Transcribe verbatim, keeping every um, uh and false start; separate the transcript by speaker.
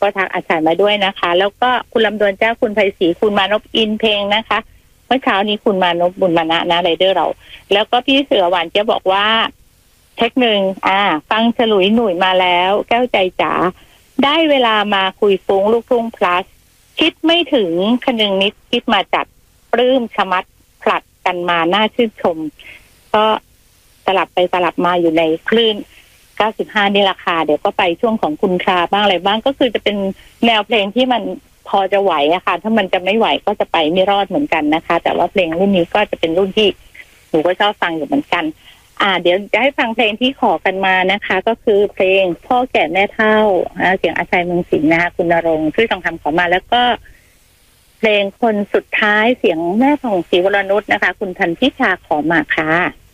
Speaker 1: ก็ทักอาจารย์มาด้วยนะคะแล้วก็คุณลำดวนเจ้าคุณไพศรีคุณมานพอินเพลงนะคะเมื่อเช้านี้คุณมานพบุญมานะนะไรเดอร์เราแล้วก็พี่เสือหวานจะบอกว่าเทคหนึ่งอ่าฟังฉลุยหนุ่ยมาแล้วแก้วใจจ๋าได้เวลามาคุยฟุ้งลูกทุ่ง plus คิดไม่ถึงคนึงนิดคิดมาจัดปลื้มชะมัดผลัดกันมาน่าชื่นชมก็สลับไปสลับมาอยู่ในคลื่นเก้าสิบห้านี่ราคาเดี๋ยวก็ไปช่วงของคุณคาบ้างอะไรบ้างก็คือจะเป็นแนวเพลงที่มันพอจะไหวอะค่ะถ้ามันจะไม่ไหวก็จะไปไม่รอดเหมือนกันนะคะแต่ว่าเพลงรุ่นนี้ก็จะเป็นรุ่นที่หนูก็ชอบฟังอยู่เหมือนกันอ่าเดี๋ยวจะให้ฟังเพลงที่ขอกันมานะคะก็คือเพลงพ่อแก่แม่เฒ่าเสียงอาชัยเมืองสิงห์นะคะคุณณรงค์ชื่อทองคำขอมาแล้วก็เพลงคนสุดท้ายเสียงแม่ของศรีวรนุชนะคะคุณทันทิชาขอมาค่ะ